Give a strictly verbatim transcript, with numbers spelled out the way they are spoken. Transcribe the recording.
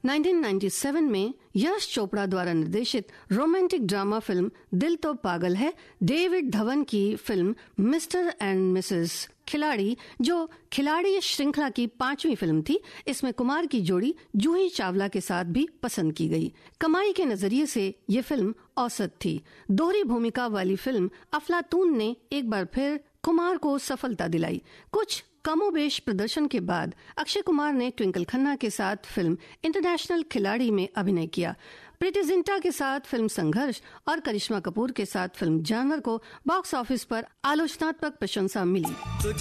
उन्नीस सौ सत्तानवे में यश चोपड़ा द्वारा निर्देशित रोमांटिक ड्रामा फिल्म दिल तो पागल है डेविड धवन की फिल्म मिस्टर एंड मिसेस खिलाड़ी, जो खिलाड़ी श्रृंखला की पांचवी फिल्म थी, इसमें कुमार की जोड़ी जूही चावला के साथ भी पसंद की गई। कमाई के नजरिए से ये फिल्म औसत थी। दोहरी भूमिका वाली फिल्म अफलातून ने एक बार फिर कुमार को सफलता दिलाई। कुछ कमोबेश प्रदर्शन के बाद अक्षय कुमार ने ट्विंकल खन्ना के साथ फिल्म इंटरनेशनल खिलाड़ी में अभिनय किया। प्रीति जिंटा के साथ फिल्म संघर्ष और करिश्मा कपूर के साथ फिल्म जानवर को बॉक्स ऑफिस पर आलोचनात्मक प्रशंसा मिली।